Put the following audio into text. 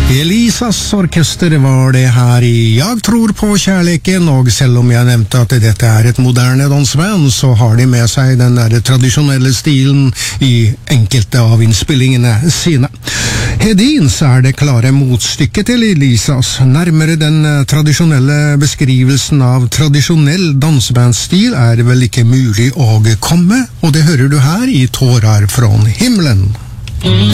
Elisas orkester var det her i Jeg tror på kjærleken, og selv om jeg nevnte at dette er et moderne danseband, så har de med seg den der tradisjonelle stilen i enkelte av innspillingene sine. Hedins er det klare motstykket til Elisas, nærmere den tradisjonelle beskrivelsen av tradisjonell dansebandstil er det vel ikke mulig å komme, og det hører du her i Tårar fra himmelen.